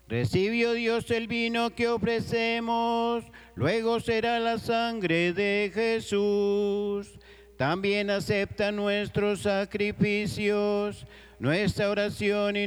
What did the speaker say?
Recibió Dios el vino que ofrecemos, luego será la sangre de Jesús. También acepta nuestros sacrificios, nuestra oración y